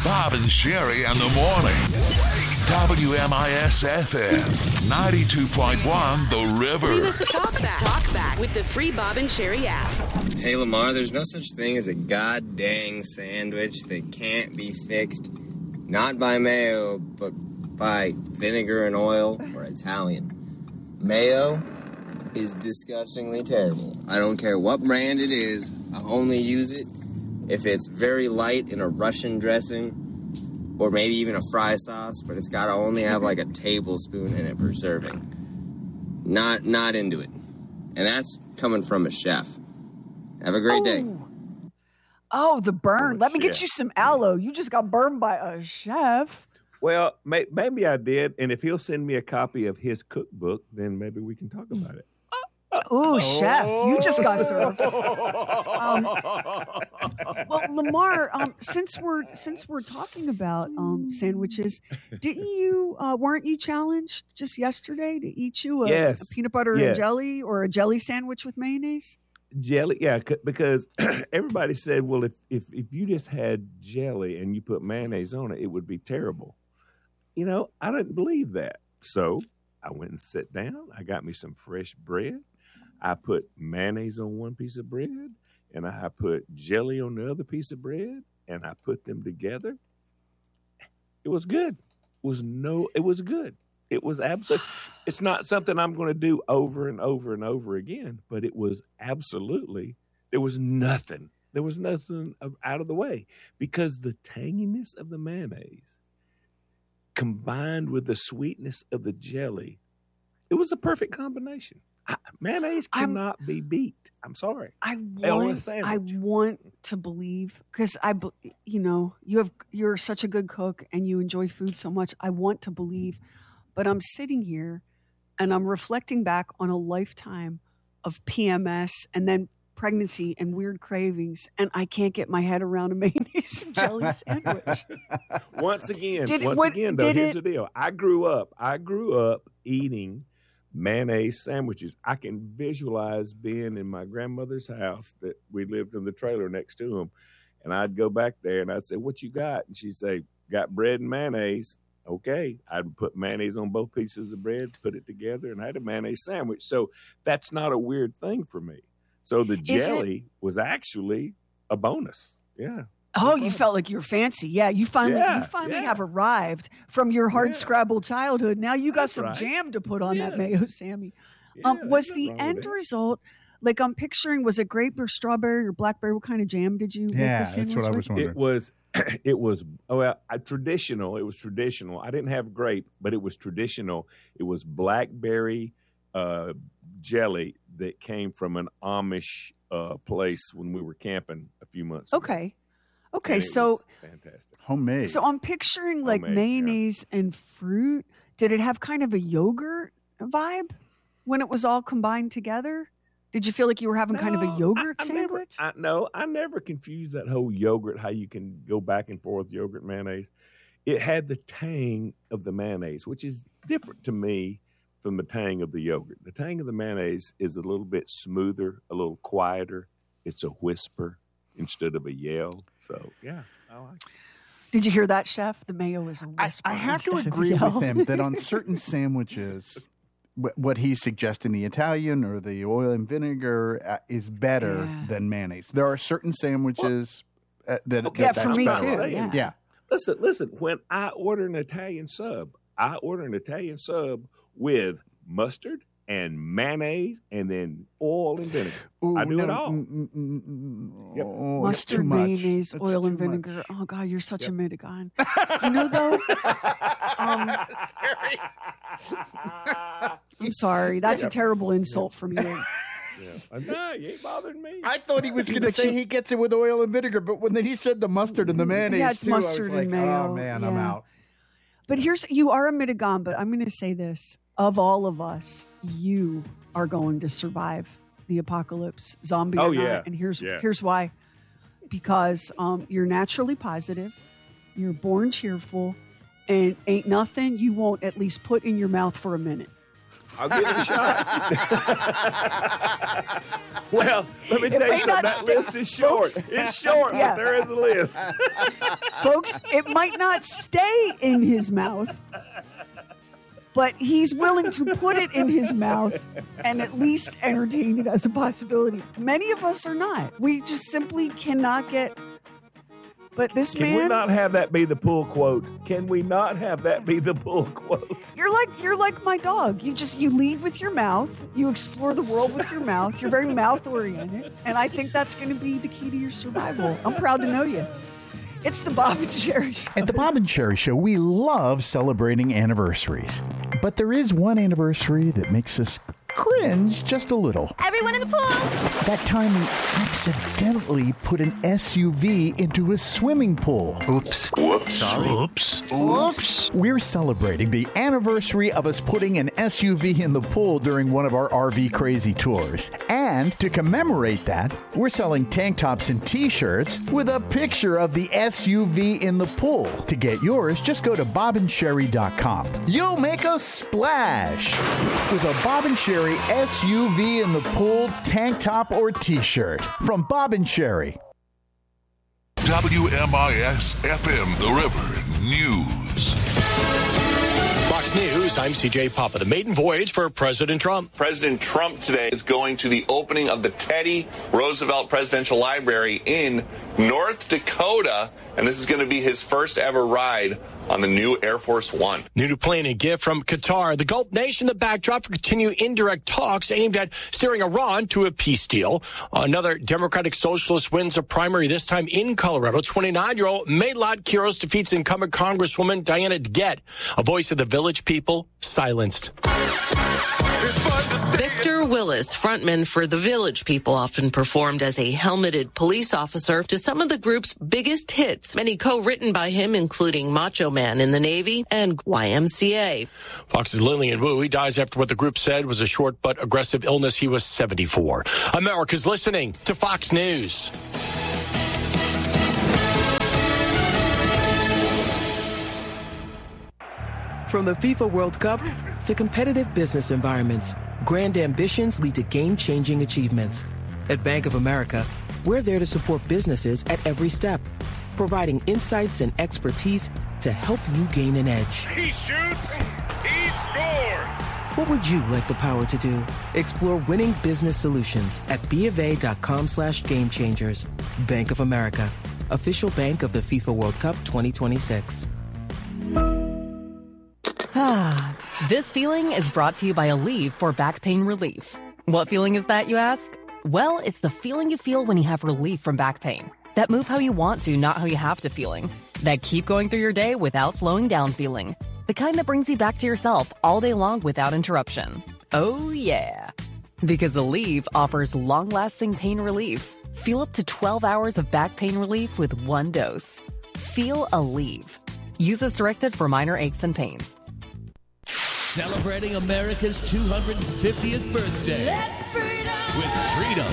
Bob and Sherry in the morning. WMIS FM 92.1 The River. Leave us a talk back with the free Bob and Sherry app. Hey Lamar, there's no such thing as a god dang sandwich that can't be fixed, not by mayo, but by vinegar and oil or Italian. Mayo is disgustingly terrible. I don't care what brand it is, I'll only use it if it's very light in a Russian dressing or maybe even a fry sauce, but it's got to only have like a tablespoon in it per serving. Not into it. And that's coming from a chef. Have a great day. Oh, the burn. Let me get you some aloe. You just got burned by a chef. Well, maybe I did. And if he'll send me a copy of his cookbook, then maybe we can talk about it. Ooh, chef, you just got served. Well, Lamar, since we're talking about sandwiches, weren't you challenged just yesterday to eat you a peanut butter and jelly or a jelly sandwich with mayonnaise? Jelly, yeah, because everybody said, well, if you just had jelly and you put mayonnaise on it, it would be terrible. You know, I didn't believe that. So I went and sat down. I got me some fresh bread. I put mayonnaise on one piece of bread, and I put jelly on the other piece of bread, and I put them together. It was good. It was good. It was absolutely. It's not something I'm going to do over and over and over again, but it was absolutely. There was nothing out of the way because the tanginess of the mayonnaise combined with the sweetness of the jelly, it was a perfect combination. Mayonnaise cannot be beat. I'm sorry. I want to believe because you're such a good cook and you enjoy food so much. I want to believe, but I'm sitting here and I'm reflecting back on a lifetime of PMS and then pregnancy and weird cravings, and I can't get my head around a mayonnaise and jelly sandwich. Once again, here's the deal. I grew up eating mayonnaise sandwiches. I can visualize being in my grandmother's house that we lived in the trailer next to them. And I'd go back there and I'd say, what you got? And she'd say, got bread and mayonnaise. Okay. I'd put mayonnaise on both pieces of bread, put it together, and I had a mayonnaise sandwich. So that's not a weird thing for me. So the jelly was actually a bonus. Yeah. Oh, you felt like you were fancy. Yeah, you finally have arrived from your hard-scrabbled childhood. Now you got some jam to put on that mayo, Sammy. Was the end result, like I'm picturing, was it grape or strawberry or blackberry? What kind of jam did you make the sandwich that's what I was wondering. It was traditional. It was traditional. I didn't have grape, but it was traditional. It was blackberry jelly that came from an Amish place when we were camping a few months ago. Okay, so fantastic. Homemade. So I'm picturing like mayonnaise and fruit. Did it have kind of a yogurt vibe when it was all combined together? Did you feel like you were having kind of a yogurt sandwich? I never confused that whole yogurt, how you can go back and forth yogurt mayonnaise. It had the tang of the mayonnaise, which is different to me from the tang of the yogurt. The tang of the mayonnaise is a little bit smoother, a little quieter. It's a whisper instead of a yell. So, yeah, I like it. Did you hear that, Chef? The mayo is a whisper. I have to agree with him that on certain sandwiches, what he's suggesting, the Italian or the oil and vinegar is better than mayonnaise. There are certain sandwiches that's for me better. too. Yeah. Listen. When I order an Italian sub, with mustard and mayonnaise and then oil and vinegar. Ooh, I do it all. Yep. Mustard, mayonnaise, oil, and vinegar. Much. Oh, God, you're such a Midigon. You know, though, I'm sorry. That's a terrible insult from you. No, you ain't bothering me. I thought he was going to say he gets it with oil and vinegar, but when he said the mustard and the mayonnaise, it's mustard I was and mayo. Oh, man, I'm out. But you are a Midigon, but I'm going to say this. Of all of us, you are going to survive the apocalypse, zombie or not. And here's why. Because you're naturally positive, you're born cheerful, and ain't nothing you won't at least put in your mouth for a minute. I'll give it a shot. Well, let me tell you something. That list is short. It's short, but there is a list. Folks, it might not stay in his mouth, but he's willing to put it in his mouth and at least entertain it as a possibility. Many of us are not. We just simply cannot get... But this man... Can we not have that be the pull quote? Can we not have that be the pull quote? You're like my dog. You lead with your mouth. You explore the world with your mouth. You're very mouth-oriented. And I think that's going to be the key to your survival. I'm proud to know you. It's the Bob and Sherry Show. At the Bob and Sherry Show, we love celebrating anniversaries. But there is one anniversary that makes us cringe just a little. Everyone in the pool! That time we accidentally put an SUV into a swimming pool. Oops. Whoops. Sorry. Oops. Oops. We're celebrating the anniversary of us putting an SUV in the pool during one of our RV Crazy tours. And to commemorate that, we're selling tank tops and t-shirts with a picture of the SUV in the pool. To get yours, just go to bobandsherry.com. You'll make a splash with a Bob and Sherry SUV in the pool tank top or t-shirt from Bob and Sherry. WMIS FM, The River News. Fox News, I'm CJ Papa. The maiden voyage for President Trump. President Trump today is going to the opening of the Teddy Roosevelt Presidential Library in North Dakota, and this is going to be his first ever ride on the new Air Force One. New to plane and gift from Qatar. The Gulf nation, the backdrop for continued indirect talks aimed at steering Iran to a peace deal. Another Democratic Socialist wins a primary, this time in Colorado. 29-year-old Maylot Quiros defeats incumbent Congresswoman Diana DeGette. A voice of the village people silenced. Victor Willis, frontman for the Village People, often performed as a helmeted police officer to some of the group's biggest hits, many co-written by him, including Macho Man in the Navy and YMCA. Fox's Lillian Wu, he dies after what the group said was a short but aggressive illness. He was 74. America's listening to Fox News. From the FIFA World Cup to competitive business environments, grand ambitions lead to game-changing achievements. At Bank of America, we're there to support businesses at every step, providing insights and expertise to help you gain an edge. He shoots, he scores! What would you like the power to do? Explore winning business solutions at BofA.com/gamechangers. Bank of America, official bank of the FIFA World Cup 2026. This feeling is brought to you by Aleve for back pain relief. What feeling is that, you ask? Well, it's the feeling you feel when you have relief from back pain. That move how you want to, not how you have to feeling. That keep going through your day without slowing down feeling. The kind that brings you back to yourself all day long without interruption. Oh, yeah. Because Aleve offers long-lasting pain relief. Feel up to 12 hours of back pain relief with one dose. Feel Aleve. Use as directed for minor aches and pains. Celebrating America's 250th birthday with Freedom.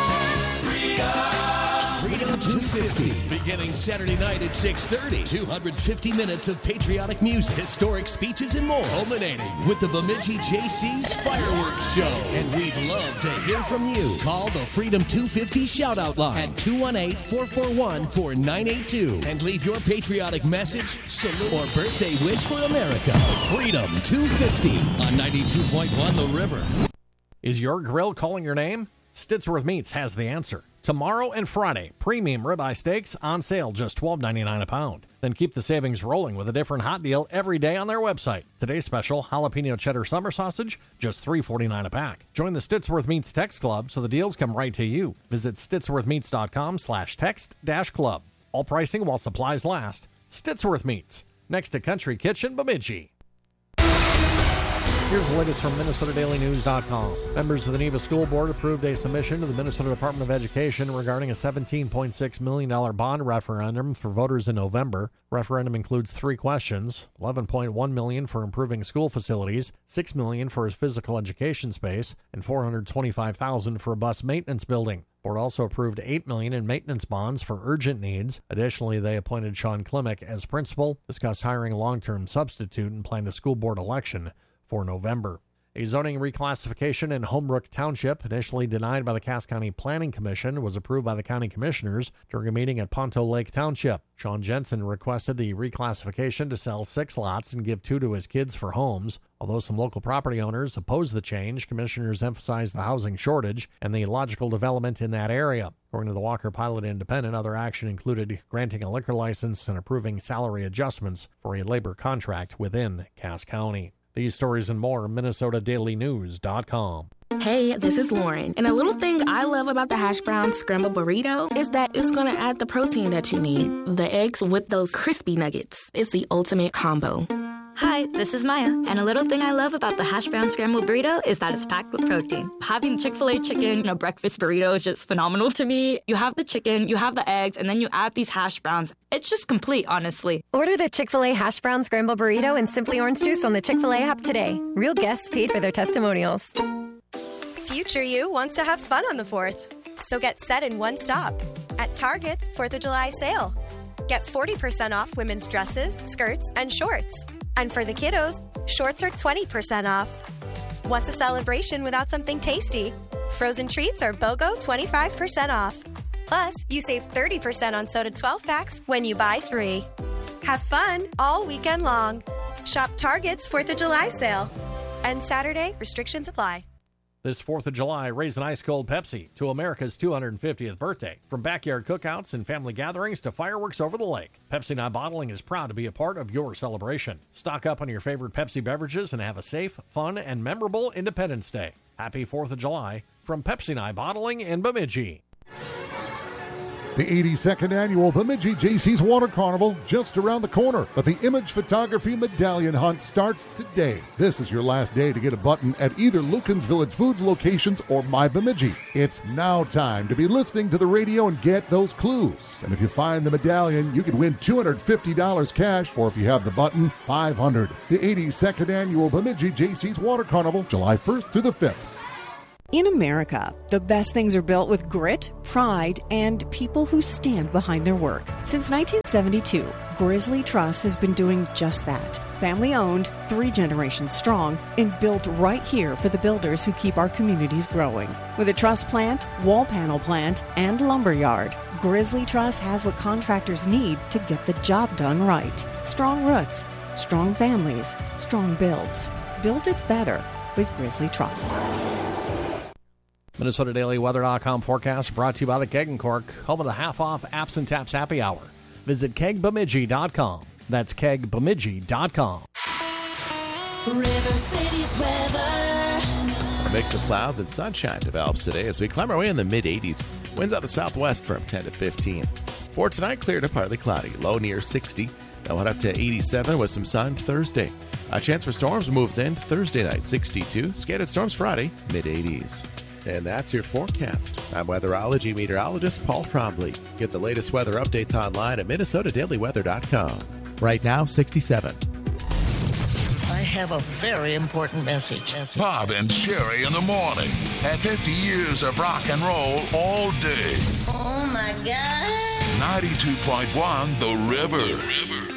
Freedom 250. Beginning Saturday night at 6:30. 250 minutes of patriotic music, historic speeches, and more. Culminating with the Bemidji JC's fireworks show. And we'd love to hear from you. Call the Freedom 250 shout-out line at 218-441-4982. And leave your patriotic message, salute, or birthday wish for America. Freedom 250 on 92.1 The River. Is your grill calling your name? Stitsworth Meats has the answer. Tomorrow and Friday, premium ribeye steaks on sale, just $12.99 a pound. Then keep the savings rolling with a different hot deal every day on their website. Today's special, jalapeno cheddar summer sausage, just $3.49 a pack. Join the Stitsworth Meats Text Club so the deals come right to you. Visit stitsworthmeats.com/text-club. All pricing while supplies last. Stitsworth Meats, next to Country Kitchen, Bemidji. Here's the latest from MinnesotaDailyNews.com. Members of the Neva School Board approved a submission to the Minnesota Department of Education regarding a $17.6 million bond referendum for voters in November. Referendum includes 3 questions: $11.1 million for improving school facilities, $6 million for his physical education space, and $425,000 for a bus maintenance building. Board also approved $8 million in maintenance bonds for urgent needs. Additionally, they appointed Sean Klimek as principal, discussed hiring a long-term substitute, and planned a school board election for November. A zoning reclassification in Homebrook Township, initially denied by the Cass County Planning Commission, was approved by the county commissioners during a meeting at Ponto Lake Township. Sean Jensen requested the reclassification to sell 6 lots and give 2 to his kids for homes. Although some local property owners opposed the change, commissioners emphasized the housing shortage and the logical development in that area. According to the Walker Pilot Independent, other action included granting a liquor license and approving salary adjustments for a labor contract within Cass County. These stories and more, MinnesotaDailyNews.com. Hey, this is Lauren, and a little thing I love about the hash brown scrambled burrito is that it's going to add the protein that you need. The eggs with those crispy nuggets. It's the ultimate combo. Hi, this is Maya, and a little thing I love about the hash brown scrambled burrito is that it's packed with protein. Having Chick-fil-A chicken in a breakfast burrito is just phenomenal to me. You have the chicken, you have the eggs, and then you add these hash browns. It's just complete, honestly. Order the Chick-fil-A hash brown scrambled burrito and Simply Orange Juice on the Chick-fil-A app today. Real guests paid for their testimonials. Future you wants to have fun on the 4th, so get set in one stop at Target's 4th of July sale. Get 40% off women's dresses, skirts, and shorts. And for the kiddos, shorts are 20% off. What's a celebration without something tasty? Frozen treats are BOGO 25% off. Plus, you save 30% on soda 12-packs when you buy 3. Have fun all weekend long. Shop Target's 4th of July sale. And Saturday, restrictions apply. This 4th of July, raise an ice-cold Pepsi to America's 250th birthday. From backyard cookouts and family gatherings to fireworks over the lake, Pepsi Night Bottling is proud to be a part of your celebration. Stock up on your favorite Pepsi beverages and have a safe, fun, and memorable Independence Day. Happy 4th of July from Pepsi Night Bottling in Bemidji. The 82nd annual Bemidji Jaycees Water Carnival just around the corner, but the Image Photography Medallion Hunt starts today. This is your last day to get a button at either Lucan's Village Foods locations or My Bemidji. It's now time to be listening to the radio and get those clues. And if you find the medallion, you can win $250 cash, or if you have the button, $500. The 82nd annual Bemidji Jaycees Water Carnival, July 1st through the 5th. In America, the best things are built with grit, pride, and people who stand behind their work. Since 1972, Grizzly Truss has been doing just that. Family owned, 3 generations strong, and built right here for the builders who keep our communities growing. With a truss plant, wall panel plant, and lumber yard, Grizzly Truss has what contractors need to get the job done right. Strong roots, strong families, strong builds. Build it better with Grizzly Truss. MinnesotaDailyWeather.com forecast brought to you by the Keg and Cork, home of the half-off Apps and Taps Happy Hour. Visit kegbemidji.com. That's kegbemidji.com. River City's weather. A mix of clouds and sunshine develops today as we climb our way in the mid-80s. Winds out the southwest from 10 to 15. For tonight, clear to partly cloudy. Low near 60. They'll head up to 87 with some sun Thursday. A chance for storms moves in Thursday night, 62. Scattered storms Friday, mid-80s. And that's your forecast. I'm weatherology meteorologist Paul Trombley. Get the latest weather updates online at MinnesotaDailyWeather.com. Right now, 67. I have a very important message. Bob and Sherry in the morning. At 50 years of rock and roll all day. Oh, my God. 92.1 The River.